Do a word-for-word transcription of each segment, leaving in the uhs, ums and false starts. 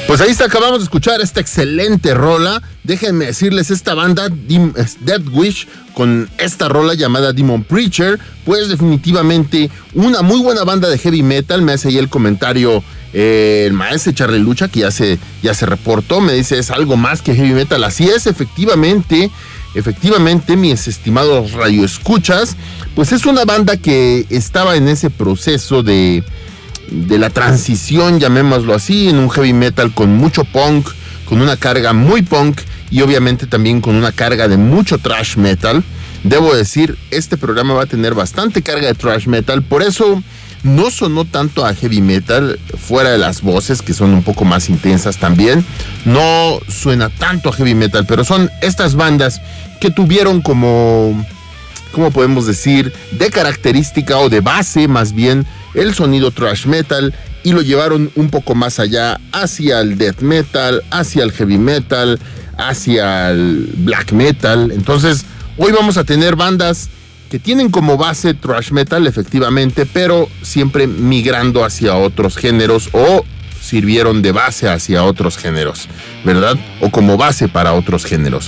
Pues ahí está, acabamos de escuchar esta excelente rola. Déjenme decirles, esta banda Dim- Death Wish con esta rola llamada Demon Preacher, pues definitivamente una muy buena banda de heavy metal. Me hace ahí el comentario eh, el maestro Charlie Lucha, que ya se, ya se reportó, me dice, es algo más que heavy metal. Así es, efectivamente, efectivamente, mis estimados radioescuchas, pues es una banda que estaba en ese proceso de... de la transición, llamémoslo así, en un heavy metal con mucho punk, con una carga muy punk y obviamente también con una carga de mucho thrash metal. Debo decir, este programa va a tener bastante carga de thrash metal, por eso no sonó tanto a heavy metal, fuera de las voces que son un poco más intensas también, no suena tanto a heavy metal, pero son estas bandas que tuvieron como, ¿cómo podemos decir?, de característica o de base más bien, el sonido thrash metal y lo llevaron un poco más allá hacia el death metal, hacia el heavy metal, hacia el black metal. Entonces, hoy vamos a tener bandas que tienen como base thrash metal, efectivamente, pero siempre migrando hacia otros géneros o sirvieron de base hacia otros géneros, ¿verdad? O como base para otros géneros.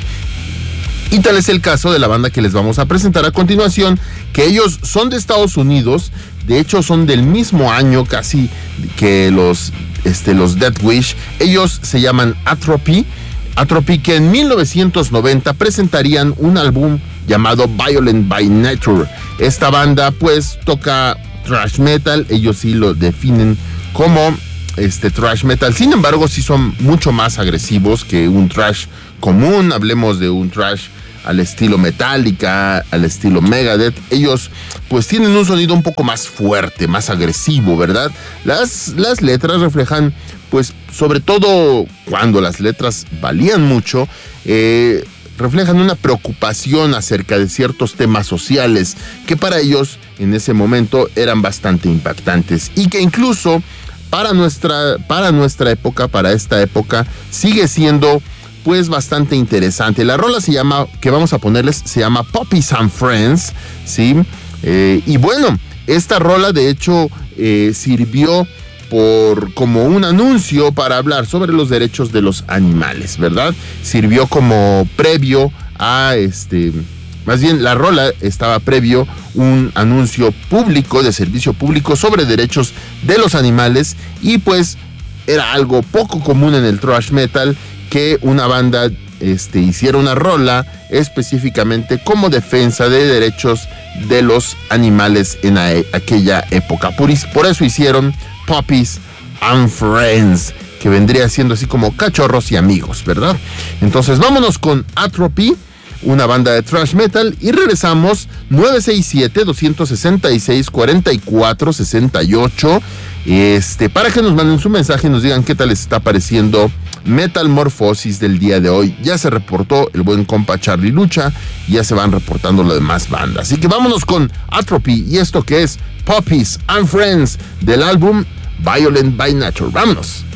Y tal es el caso de la banda que les vamos a presentar a continuación, que ellos son de Estados Unidos, de hecho son del mismo año casi que los, este, los Death Wish. Ellos se llaman Atrophy, Atrophy que en mil novecientos noventa presentarían un álbum llamado Violent by Nature. Esta banda pues toca thrash metal, ellos sí lo definen como este thrash metal, sin embargo sí son mucho más agresivos que un thrash común. Hablemos de un thrash al estilo Metallica, al estilo Megadeth. Ellos pues tienen un sonido un poco más fuerte, más agresivo, ¿verdad? Las, las letras reflejan, pues sobre todo cuando las letras valían mucho, eh, reflejan una preocupación acerca de ciertos temas sociales que para ellos en ese momento eran bastante impactantes y que incluso para nuestra, para nuestra época, para esta época, sigue siendo pues bastante interesante. La rola se llama, que vamos a ponerles, se llama Puppies and Friends, ¿sí? Eh, y bueno, esta rola de hecho eh, sirvió por, como un anuncio para hablar sobre los derechos de los animales, ¿verdad? Sirvió como previo a este... Más bien, la rola estaba previo un anuncio público, de servicio público, sobre derechos de los animales, y pues era algo poco común en el thrash metal que una banda este, hiciera una rola específicamente como defensa de derechos de los animales en a, aquella época. Por, por eso hicieron Puppies and Friends, que vendría siendo así como cachorros y amigos, ¿verdad? Entonces vámonos con Atrophy, una banda de thrash metal, y regresamos. Nueve seis siete, dos seis seis, cuatro cuatro seis ocho, este, para que nos manden su mensaje y nos digan qué tal les está pareciendo Metalmorfosis del día de hoy. Ya se reportó el buen compa Charlie Lucha, y ya se van reportando las demás bandas, así que vámonos con Atrophy y esto que es Puppies and Friends del álbum Violent by Nature. Vámonos.